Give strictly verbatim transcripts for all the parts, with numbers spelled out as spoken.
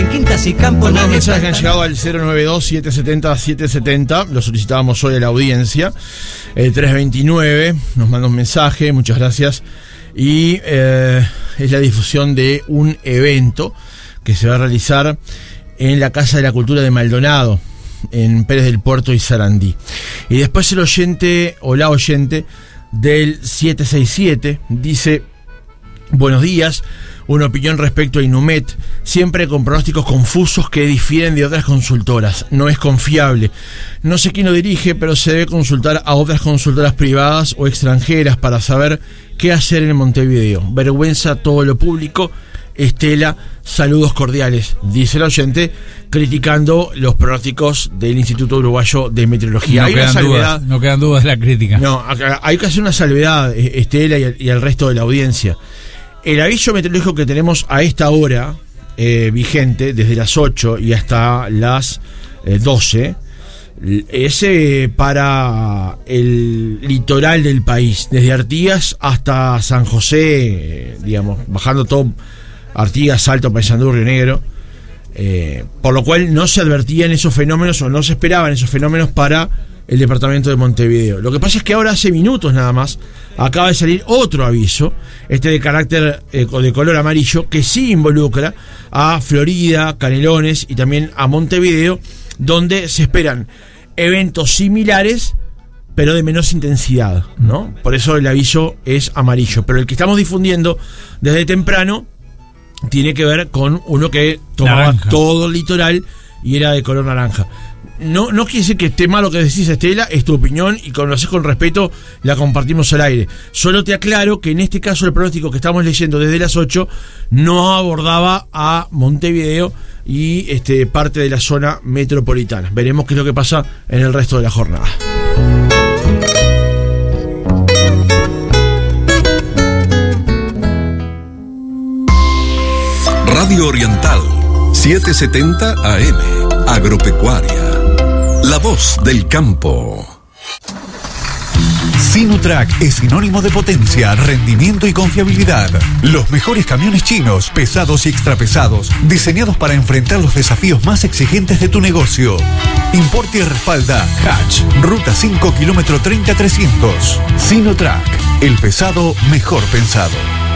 En Quintas y Campos. Algunos mensajes que han llegado al cero nueve dos, siete siete cero, siete siete cero. Lo solicitábamos hoy a la audiencia. El tres veintinueve nos manda un mensaje, muchas gracias. Y eh, es la difusión de un evento que se va a realizar en la Casa de la Cultura de Maldonado, en Pérez del Puerto y Sarandí. Y después el oyente o la oyente del siete seis siete dice: buenos días, una opinión respecto a Inumet, siempre con pronósticos confusos que difieren de otras consultoras, no es confiable. No sé quién lo dirige, pero se debe consultar a otras consultoras privadas o extranjeras para saber qué hacer en Montevideo. Vergüenza todo lo público. Estela, saludos cordiales, dice el oyente, criticando los pronósticos del Instituto Uruguayo de Meteorología. No hay quedan una salvedad, dudas, no quedan dudas de la crítica. No, hay que hacer una salvedad, Estela, y al, y al resto de la audiencia. El aviso meteorológico que tenemos a esta hora, eh, vigente, desde las ocho y hasta las eh, doce, es eh, para el litoral del país, desde Artigas hasta San José, eh, digamos, bajando todo Artigas, Salto, Paysandú, Río Negro, eh, por lo cual no se advertían esos fenómenos o no se esperaban esos fenómenos para el departamento de Montevideo. Lo que pasa es que ahora, hace minutos nada más, acaba de salir otro aviso, este de carácter eh, de color amarillo, que sí involucra a Florida, Canelones y también a Montevideo, donde se esperan eventos similares pero de menos intensidad, ¿no? Por eso el aviso es amarillo, pero el que estamos difundiendo desde temprano tiene que ver con uno que tomaba naranja, todo el litoral, y era de color naranja. No, no quiere decir que esté mal lo que decís, Estela, es tu opinión y cuando lo haces con respeto la compartimos al aire. Solo te aclaro que en este caso el pronóstico que estamos leyendo desde las ocho no abordaba a Montevideo y este, parte de la zona metropolitana. Veremos qué es lo que pasa en el resto de la jornada. Radio Oriental, setecientos setenta A M, Agropecuaria, la voz del campo. Sinutrack es sinónimo de potencia, rendimiento y confiabilidad. Los mejores camiones chinos, pesados y extrapesados, diseñados para enfrentar los desafíos más exigentes de tu negocio. Importa y respalda Hatch, Ruta cinco, kilómetro treinta trescientos. Sinutrack, el pesado mejor pensado.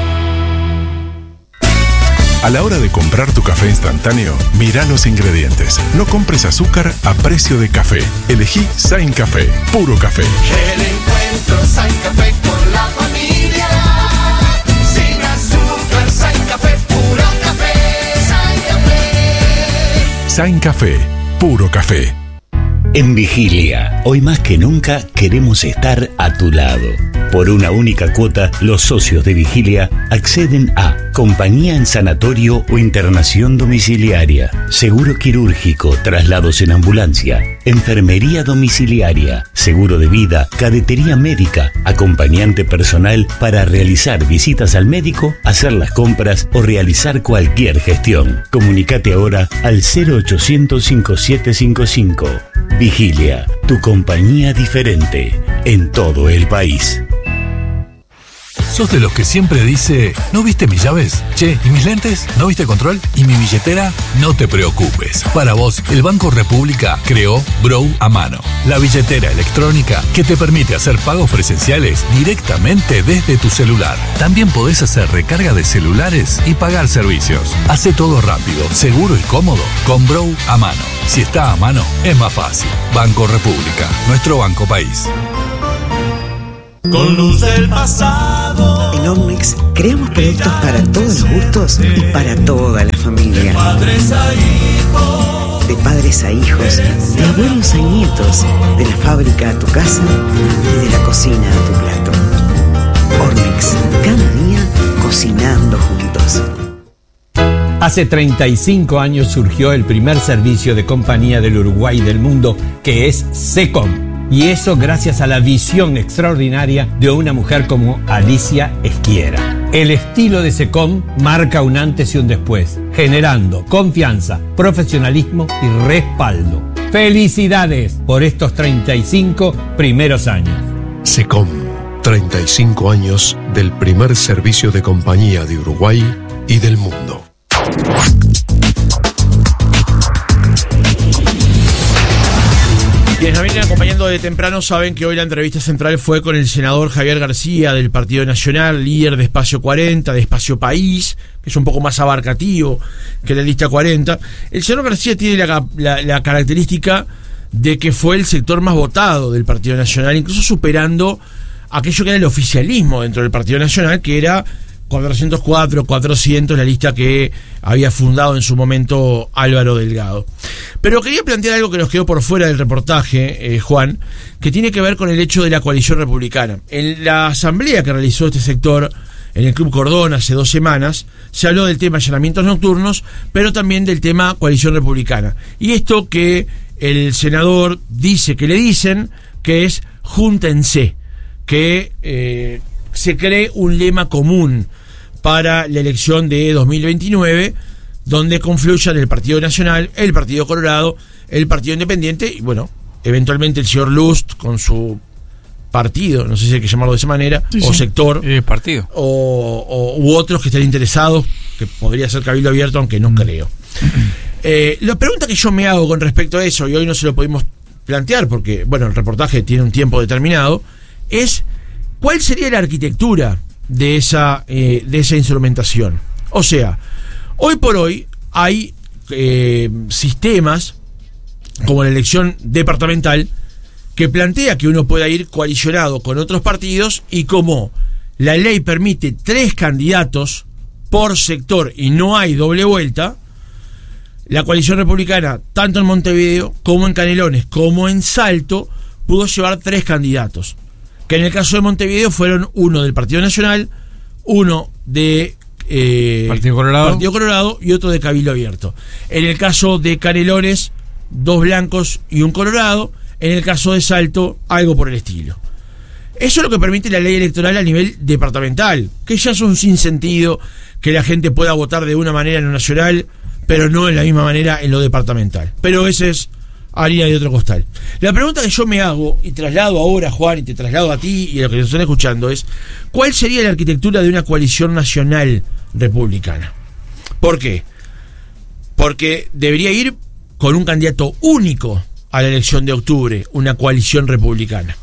A la hora de comprar tu café instantáneo, mira los ingredientes. No compres azúcar a precio de café. Elegí Sain Café, puro café. El encuentro Sain Café con la familia. Sin azúcar, Sain Café, puro café. Sain Café. Sain Café, puro café. En Vigilia, hoy más que nunca queremos estar a tu lado. Por una única cuota, los socios de Vigilia acceden a compañía en sanatorio o internación domiciliaria, seguro quirúrgico, traslados en ambulancia, enfermería domiciliaria, seguro de vida, cadetería médica, acompañante personal para realizar visitas al médico, hacer las compras o realizar cualquier gestión. Comunicate ahora al cero ochocientos, cincuenta y siete cincuenta y cinco. Vigilia, tu compañía diferente en todo el país. ¿Sos de los que siempre dice, ¿no viste mis llaves? Che, ¿y mis lentes? ¿No viste control? ¿Y mi billetera? No te preocupes. Para vos, el Banco República creó Brow a mano, la billetera electrónica que te permite hacer pagos presenciales directamente desde tu celular. También podés hacer recarga de celulares y pagar servicios. Hace todo rápido, seguro y cómodo con Brow a mano. Si está a mano, es más fácil. Banco República, nuestro banco país. Con luz del pasado. En Omnix creamos productos para todos los gustos y para toda la familia. De padres a hijos. De padres a hijos, de abuelos a nietos, de la fábrica a tu casa y de la cocina a tu plato. Omnix, cada día cocinando juntos. Hace treinta y cinco años surgió el primer servicio de compañía del Uruguay y del mundo, que es SECOM. Y eso gracias a la visión extraordinaria de una mujer como Alicia Esquiera. El estilo de SECOM marca un antes y un después, generando confianza, profesionalismo y respaldo. ¡Felicidades por estos treinta y cinco primeros años! SECOM, treinta y cinco años del primer servicio de compañía de Uruguay y del mundo. Quienes nos vienen acompañando de temprano saben que hoy la entrevista central fue con el senador Javier García del Partido Nacional, líder de Espacio cuarenta, de Espacio País, que es un poco más abarcativo que la lista cuarenta. El senador García tiene la, la, la característica de que fue el sector más votado del Partido Nacional, incluso superando aquello que era el oficialismo dentro del Partido Nacional, que era cuatrocientos cuatro, cuatrocientos, la lista que había fundado en su momento Álvaro Delgado. Pero quería plantear algo que nos quedó por fuera del reportaje, eh, Juan, que tiene que ver con el hecho de la coalición republicana. En la asamblea que realizó este sector en el Club Cordón hace dos semanas, se habló del tema allanamientos nocturnos, pero también del tema coalición republicana. Y esto que el senador dice que le dicen, que es júntense, que eh, se cree un lema común para la elección de dos mil veintinueve, donde confluyan el Partido Nacional, el Partido Colorado, el Partido Independiente y, bueno, eventualmente el señor Lust con su partido, no sé si hay que llamarlo de esa manera, sí, o sí. sector, eh, partido, o, o u otros que estén interesados, que podría ser Cabildo Abierto, aunque no mm. creo. Eh, la pregunta que yo me hago con respecto a eso, y hoy no se lo pudimos plantear porque, bueno, el reportaje tiene un tiempo determinado, es ¿cuál sería la arquitectura de esa, eh, de esa instrumentación? O sea, hoy por hoy hay eh, sistemas como la elección departamental que plantea que uno pueda ir coalicionado con otros partidos, y como la ley permite tres candidatos por sector y no hay doble vuelta, la coalición republicana, tanto en Montevideo como en Canelones como en Salto, pudo llevar tres candidatos, que en el caso de Montevideo fueron uno del Partido Nacional, uno de eh, Partido Colorado. Partido Colorado y otro de Cabildo Abierto. En el caso de Canelones, dos blancos y un colorado. En el caso de Salto, algo por el estilo. Eso es lo que permite la ley electoral a nivel departamental, que ya es un sinsentido que la gente pueda votar de una manera en lo nacional, pero no en la misma manera en lo departamental. Pero ese es harina de otro costal. La pregunta que yo me hago, y traslado ahora, Juan, y te traslado a ti y a los que nos están escuchando, es ¿cuál sería la arquitectura de una coalición nacional republicana? ¿Por qué? Porque debería ir con un candidato único a la elección de octubre, una coalición republicana.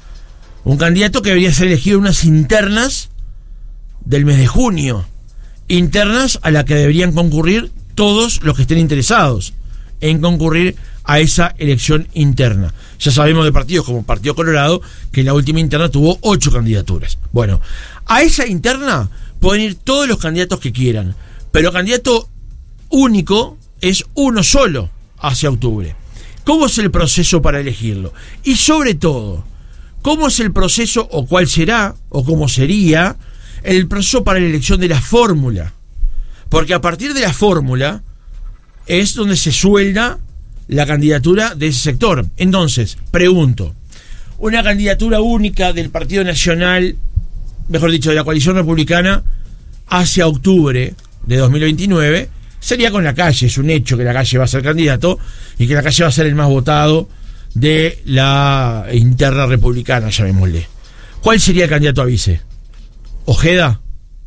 Un candidato que debería ser elegido en unas internas del mes de junio, internas a las que deberían concurrir todos los que estén interesados en concurrir a esa elección interna. Ya sabemos de partidos como Partido Colorado que en la última interna tuvo ocho candidaturas. Bueno, a esa interna pueden ir todos los candidatos que quieran, pero candidato único es uno solo hacia octubre. ¿Cómo es el proceso para elegirlo? Y sobre todo, ¿cómo es el proceso, o cuál será, o cómo sería el proceso para la elección de la fórmula? Porque a partir de la fórmula es donde se suelda la candidatura de ese sector. Entonces, pregunto, una candidatura única del Partido Nacional, mejor dicho, de la coalición republicana, hacia octubre de dos mil veintinueve, sería con la Calle. Es un hecho que la Calle va a ser candidato y que la Calle va a ser el más votado de la interna republicana, llamémosle. ¿Cuál sería el candidato a vice? ¿Ojeda?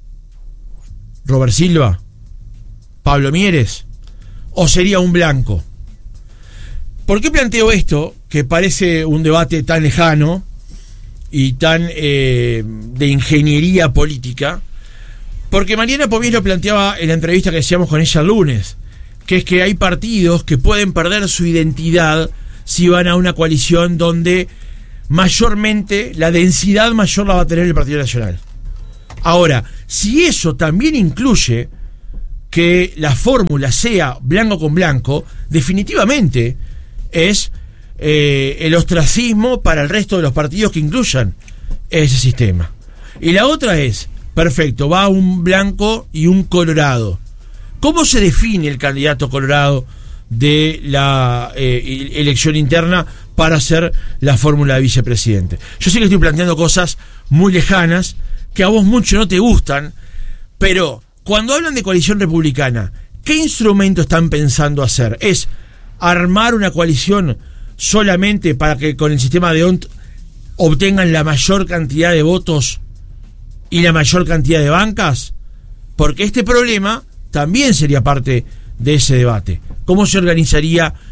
¿Robert Silva? ¿Pablo Mieres? ¿O sería un blanco? ¿Por qué planteo esto, que parece un debate tan lejano y tan eh, de ingeniería política? Porque Mariana Pomies lo planteaba en la entrevista que hacíamos con ella el lunes, que es que hay partidos que pueden perder su identidad si van a una coalición donde mayormente la densidad mayor la va a tener el Partido Nacional. Ahora, si eso también incluye que la fórmula sea blanco con blanco, definitivamente es eh, el ostracismo para el resto de los partidos que incluyan ese sistema. Y la otra es, perfecto, va un blanco y un colorado. ¿Cómo se define el candidato colorado de la eh, elección interna para hacer la fórmula de vicepresidente? Yo sé que estoy planteando cosas muy lejanas, que a vos mucho no te gustan, pero cuando hablan de coalición republicana, ¿qué instrumento están pensando hacer? ¿Es armar una coalición solamente para que con el sistema de O N T obtengan la mayor cantidad de votos y la mayor cantidad de bancas? Porque este problema también sería parte de ese debate. ¿Cómo se organizaría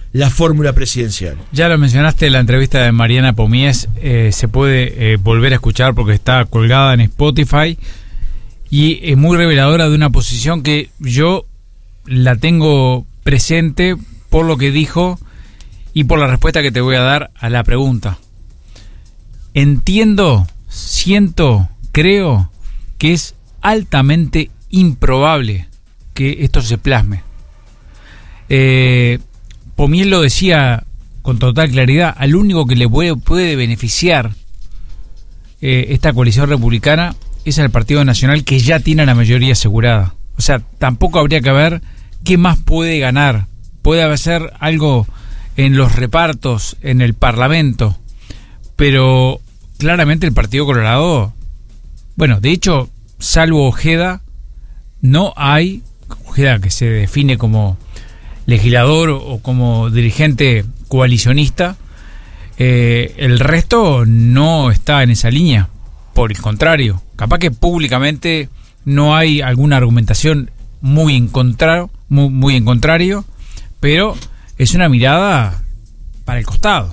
la fórmula presidencial. Ya lo mencionaste en la entrevista de Mariana Pomies, eh, se puede eh, volver a escuchar porque está colgada en Spotify y es muy reveladora de una posición que yo la tengo presente por lo que dijo y por la respuesta que te voy a dar a la pregunta. Entiendo, siento, creo que es altamente improbable que esto se plasme. Eh, Pomiel lo decía con total claridad, al único que le puede, puede beneficiar eh, esta coalición republicana es al Partido Nacional, que ya tiene la mayoría asegurada. O sea, tampoco habría que ver qué más puede ganar. Puede hacer algo en los repartos, en el Parlamento, pero claramente el Partido Colorado, bueno, de hecho, salvo Ojeda, no hay, Ojeda que se define como legislador o como dirigente coalicionista, eh, el resto no está en esa línea. Por el contrario, capaz que públicamente no hay alguna argumentación muy en contra, muy, muy en contrario, pero es una mirada para el costado.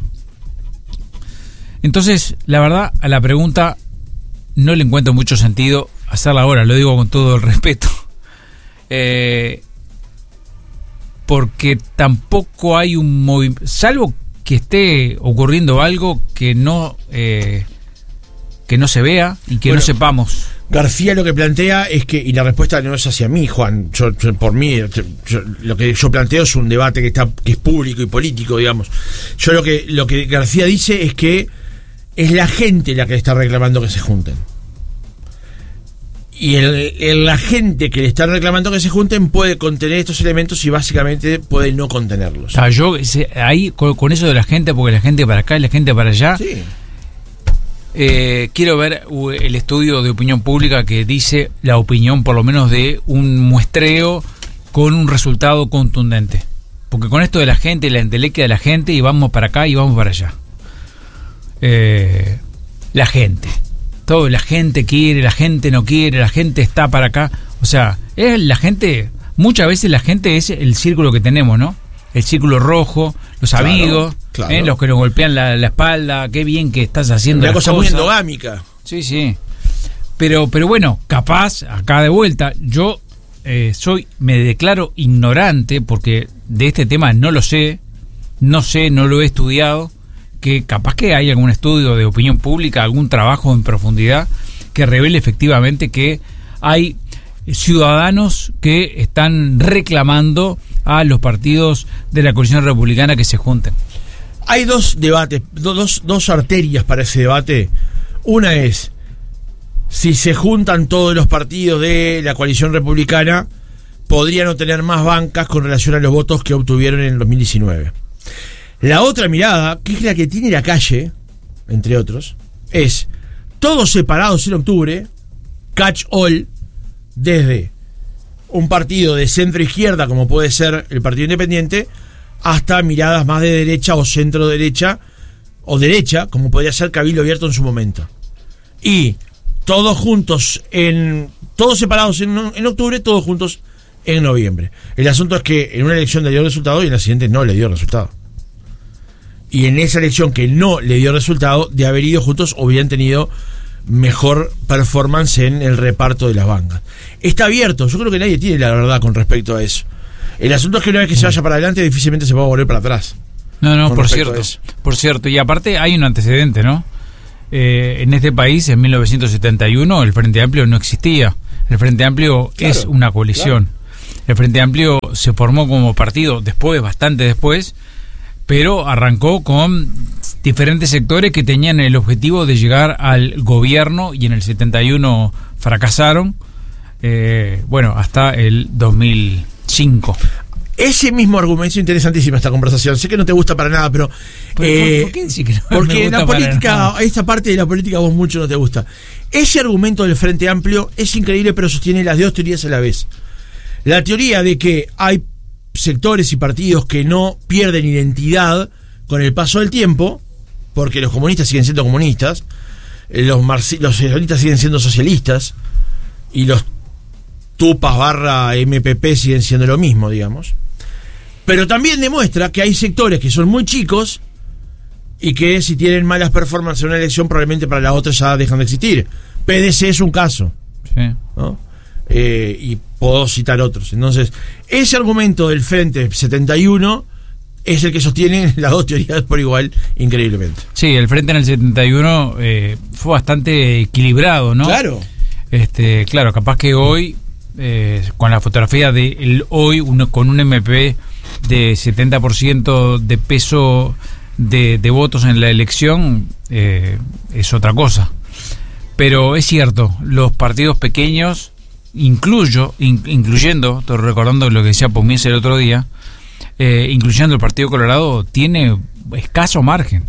Entonces, la verdad, a la pregunta no le encuentro mucho sentido hacerla ahora, lo digo con todo el respeto. Eh, porque tampoco hay un movimiento, salvo que esté ocurriendo algo que no eh, que no se vea y que bueno, no sepamos. García lo que plantea es que, y la respuesta no es hacia mí, Juan, yo, yo, por mí, yo, lo que yo planteo es un debate que está que es público y político, digamos. Yo lo que lo que García dice es que es la gente la que está reclamando que se junten. Y el, el, la gente que le está reclamando que se junten puede contener estos elementos y básicamente puede no contenerlos. Ah, yo ahí con, con eso de la gente, porque la gente para acá y la gente para allá, sí. eh, quiero ver el estudio de opinión pública que dice la opinión por lo menos de un muestreo con un resultado contundente. Porque con esto de la gente, la entelequia de la gente, y vamos para acá y vamos para allá. Eh, la gente. Todo, la gente quiere, la gente no quiere, la gente está para acá. O sea, es la gente, muchas veces la gente es el círculo que tenemos, ¿no? El círculo rojo, los claro, amigos, claro. ¿eh? Los que nos golpean la, la espalda, qué bien que estás haciendo. Una cosa cosas. Muy endogámica. Sí, sí. Pero, pero bueno, capaz, acá de vuelta, yo eh, soy, me declaro ignorante porque de este tema no lo sé, no sé, no lo he estudiado. Que capaz que hay algún estudio de opinión pública, algún trabajo en profundidad que revele efectivamente que hay ciudadanos que están reclamando a los partidos de la coalición republicana que se junten. Hay dos debates, dos, dos arterias para ese debate. Una es si se juntan todos los partidos de la coalición republicana, podrían obtener más bancas con relación a los votos que obtuvieron en el dos mil diecinueve. La otra mirada, que es la que tiene la calle, entre otros, es todos separados en octubre, catch all, desde un partido de centro izquierda, como puede ser el Partido Independiente, hasta miradas más de derecha o centro derecha, o derecha, como podría ser Cabildo Abierto en su momento. Y todos juntos, en todos separados en, en octubre, todos juntos en noviembre. El asunto es que en una elección le dio resultado y en la siguiente no le dio resultado. Y en esa elección que no le dio resultado, de haber ido juntos, hubieran tenido mejor performance en el reparto de las bancas. Está abierto, yo creo que nadie tiene la verdad con respecto a eso. El asunto es que una vez que se vaya para adelante, difícilmente se va a volver para atrás. No, no, por cierto, por cierto. Y aparte hay un antecedente, ¿no? Eh, en este país, en mil novecientos setenta y uno, el Frente Amplio no existía. El Frente Amplio claro, es una coalición. Claro. El Frente Amplio se formó como partido después, bastante después, pero arrancó con diferentes sectores que tenían el objetivo de llegar al gobierno y en el setenta y uno fracasaron, eh, bueno, hasta el dos mil cinco. Ese mismo argumento es interesantísima esta conversación. Sé que no te gusta para nada, pero... ¿Por, eh, ¿por qué decís que no porque me gusta la política, para nada? Esta parte de la política a vos mucho no te gusta. Ese argumento del Frente Amplio es increíble, pero sostiene las dos teorías a la vez. La teoría de que hay sectores y partidos que no pierden identidad con el paso del tiempo, porque los comunistas siguen siendo comunistas, los, marxi- los socialistas siguen siendo socialistas, y los tupas barra M P P siguen siendo lo mismo, digamos. Pero también demuestra que hay sectores que son muy chicos y que si tienen malas performances en una elección, probablemente para la otra ya dejan de existir. P D C es un caso, Sí. ¿no? Eh, y puedo citar otros. Entonces, ese argumento del Frente setenta y uno es el que sostienen las dos teorías por igual, increíblemente. Sí, el Frente en el setenta y uno eh, fue bastante equilibrado, ¿no? Claro. Este, claro, capaz que hoy, eh, con la fotografía de el hoy, uno con un M P de setenta por ciento de peso de, de votos en la elección, eh, es otra cosa. Pero es cierto, los partidos pequeños, incluyo, in, incluyendo, estoy recordando lo que decía Pomies el otro día, eh, incluyendo el Partido Colorado, tiene escaso margen.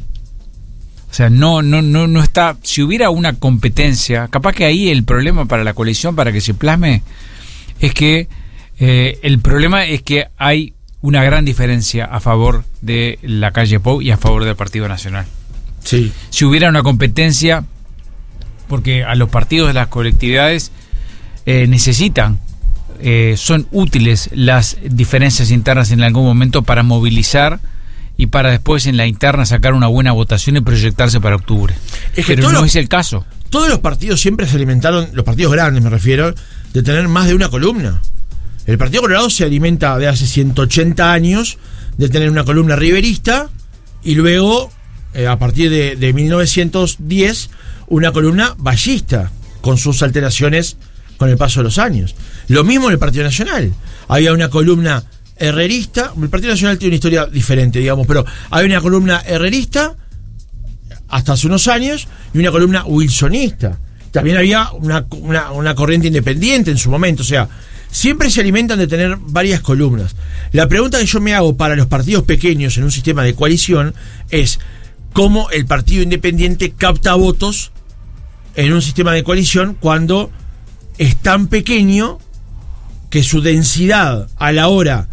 O sea, no, no, no, no está. Si hubiera una competencia, capaz que ahí el problema para la coalición, para que se plasme, es que eh, el problema es que hay una gran diferencia a favor de la calle Pou y a favor del Partido Nacional. Sí. Si hubiera una competencia, porque a los partidos de las colectividades eh, necesitan, eh, son útiles las diferencias internas en algún momento para movilizar y para después en la interna sacar una buena votación y proyectarse para octubre. Es que Pero no los, es el caso. Todos los partidos siempre se alimentaron, los partidos grandes me refiero, de tener más de una columna. El Partido Colorado se alimenta de hace ciento ochenta años de tener una columna riverista y luego, eh, a partir de, de mil novecientos diez, una columna vallista, con sus alteraciones con el paso de los años. Lo mismo en el Partido Nacional. Había una columna herrerista, el Partido Nacional tiene una historia diferente, digamos, pero hay una columna herrerista hasta hace unos años y una columna wilsonista. También había una, una, una corriente independiente en su momento, o sea, siempre se alimentan de tener varias columnas. La pregunta que yo me hago para los partidos pequeños en un sistema de coalición es cómo el partido independiente capta votos en un sistema de coalición cuando es tan pequeño que su densidad a la hora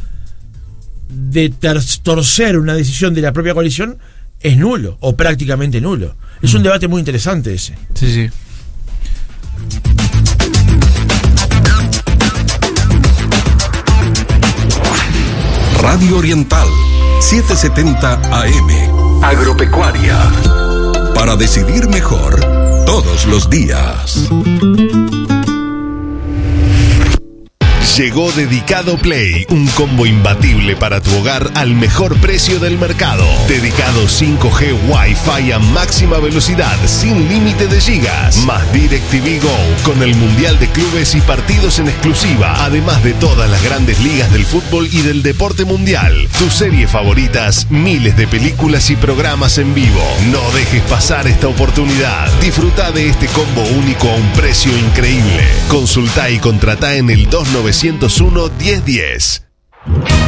de torcer una decisión de la propia coalición es nulo o prácticamente nulo. Es un debate muy interesante ese. Sí, sí. Radio Oriental, setecientos setenta A M. Agropecuaria. Para decidir mejor todos los días. Llegó Dedicado Play, un combo imbatible para tu hogar al mejor precio del mercado. Dedicado cinco G, Wi-Fi a máxima velocidad, sin límite de gigas. Más DirecTV Go, con el Mundial de Clubes y partidos en exclusiva. Además de todas las grandes ligas del fútbol y del deporte mundial. Tus series favoritas, miles de películas y programas en vivo. No dejes pasar esta oportunidad. Disfruta de este combo único a un precio increíble. Consulta y contratá en el dos nueve cero uno, diez diez.